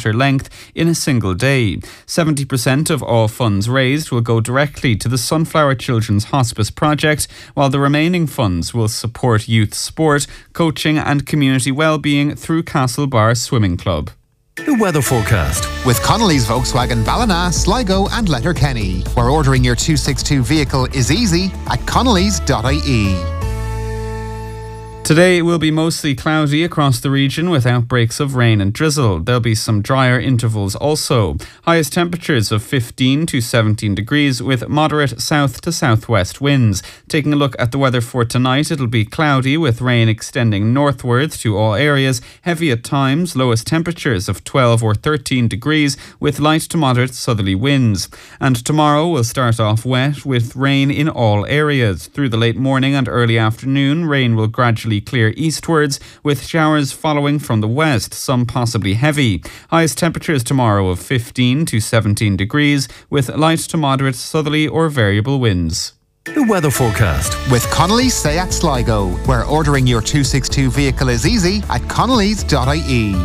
kilometre length in a single day. 70% of all funds raised will go directly to the Sunflower Children's Hospice project, while the remaining funds will support youth sport, coaching and community well-being through Castlebar Swimming Club. The weather forecast with Connolly's Volkswagen Ballina, Sligo and Letterkenny, where ordering your 262 vehicle is easy at connellys.ie. Today will be mostly cloudy across the region with outbreaks of rain and drizzle. There'll be some drier intervals also. Highest temperatures of 15 to 17 degrees with moderate south to southwest winds. Taking a look at the weather for tonight, it'll be cloudy with rain extending northwards to all areas. Heavy at times, lowest temperatures of 12 or 13 degrees with light to moderate southerly winds. And tomorrow will start off wet with rain in all areas. Through the late morning and early afternoon, rain will gradually clear eastwards with showers following from the west, some possibly heavy. Highest temperatures tomorrow of 15 to 17 degrees with light to moderate southerly or variable winds. The weather forecast with Connolly's Seat Sligo, where ordering your 262 vehicle is easy at connellys.ie.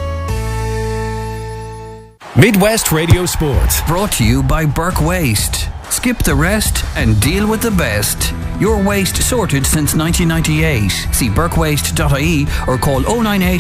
Midwest Radio Sport, brought to you by Burke Waste. Skip the rest and deal with the best. Your waste sorted since 1998. See burkewaste.ie or call 098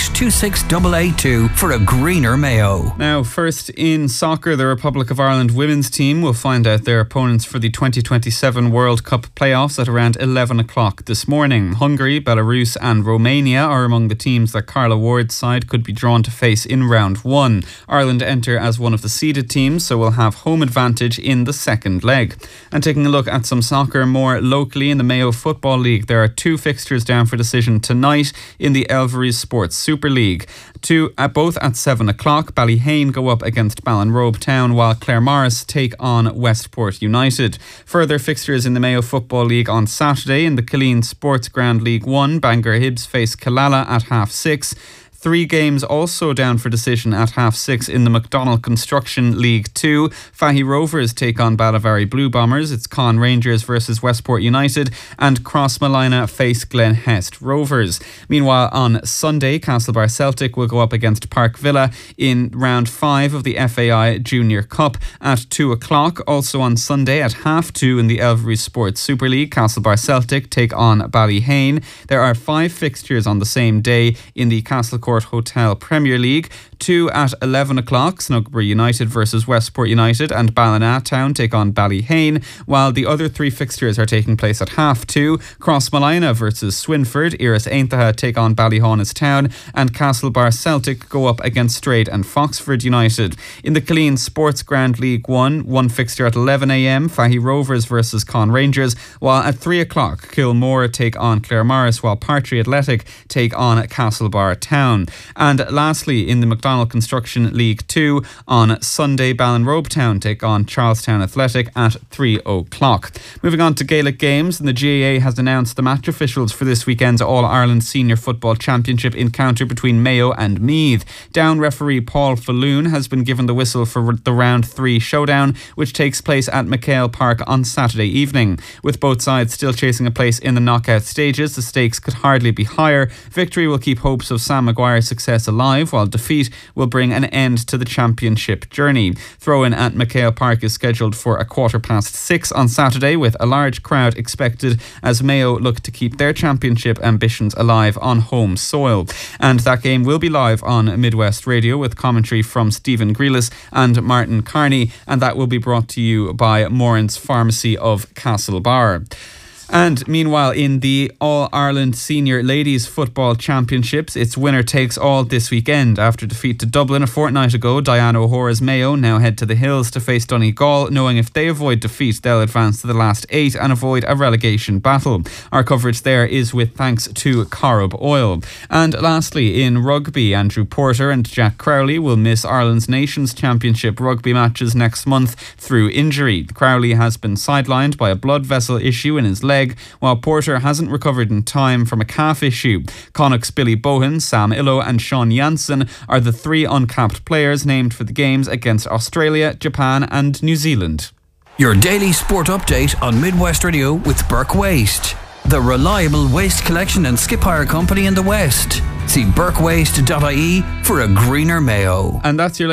26882 for a greener Mayo. Now, first in soccer, the Republic of Ireland women's team will find out their opponents for the 2027 World Cup playoffs at around 11 o'clock this morning. Hungary, Belarus and Romania are among the teams that Carla Ward's side could be drawn to face in round one. Ireland enter as one of the seeded teams, so will have home advantage in the second leg. And taking a look at some soccer more locally in the Mayo Football League, there are two fixtures down for decision tonight in the Elveries Sports Super League. Both at 7 o'clock, Ballyhane go up against Ballinrobe Town, while Claremorris take on Westport United. Further fixtures in the Mayo Football League on Saturday in the Killeen Sports Ground League 1, Bangor Hibs face Killala at 6:30. 3 games also down for decision at 6:30 in the McDonnell Construction League 2. Fahy Rovers take on Ballivary Blue Bombers. It's Con Rangers versus Westport United, and Crossmalina face Glen Hest Rovers. Meanwhile, on Sunday, Castlebar Celtic will go up against Park Villa in round 5 of the FAI Junior Cup at 2 o'clock. Also on Sunday at 2:30 in the Elveries Sports Super League, Castlebar Celtic take on Ballyhane. There are 5 fixtures on the same day in the Castlecourt Hotel Premier League. 2 at 11 o'clock, Snugbury United versus Westport United and Ballinatown take on Ballyhane, while the other 3 fixtures are taking place at 2:30. Crossmalina versus Swinford, Iris Aintaha take on Ballyhaunis Town, and Castlebar Celtic go up against Straight and Foxford United. In the Killeen Sports Grand League 1 fixture at 11 a.m, Fahy Rovers versus Con Rangers, while at 3 o'clock Kilmore take on Claremorris, while Partry Athletic take on Castlebar Town. And lastly, in the McDonnell Construction League 2 on Sunday, Ballinrobe Town take on Charlestown Athletic at 3 o'clock. Moving on to Gaelic games, and the GAA has announced the match officials for this weekend's All-Ireland Senior Football Championship encounter between Mayo and Meath. Down referee Paul Falloon has been given the whistle for the round 3 showdown, which takes place at McHale Park on Saturday evening. With both sides still chasing a place in the knockout stages, the stakes could hardly be higher. Victory will keep hopes of Sam Maguire's success alive, while defeat will bring an end to the championship journey. Throw-in at McHale Park is scheduled for 6:15 on Saturday, with a large crowd expected as Mayo look to keep their championship ambitions alive on home soil. And that game will be live on Midwest Radio with commentary from Stephen Grealis and Martin Carney, and that will be brought to you by Moran's Pharmacy of Castlebar. And meanwhile, in the All-Ireland Senior Ladies Football Championships, it's winner takes all this weekend. After defeat to Dublin a fortnight ago, Diana O'Hora's Mayo now head to the Hills to face Donegal, knowing if they avoid defeat, they'll advance to the last 8 and avoid a relegation battle. Our coverage there is with thanks to Corrib Oil. And lastly, in rugby, Andrew Porter and Jack Crowley will miss Ireland's Nations Championship rugby matches next month through injury. Crowley has been sidelined by a blood vessel issue in his leg, while Porter hasn't recovered in time from a calf issue. Connacht's Billy Bohan, Sam Illo and Sean Jansen are the 3 uncapped players named for the games against Australia, Japan and New Zealand. Your daily sport update on Midwest Radio with Burke Waste, the reliable waste collection and skip hire company in the West. See burkewaste.ie for a greener Mayo. And that's your